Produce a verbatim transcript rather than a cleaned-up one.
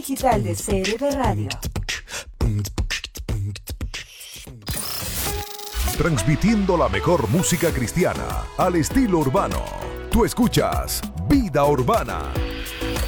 digital de C R V Radio. Transmitiendo la mejor música cristiana al estilo urbano. Tú escuchas Vida Urbana.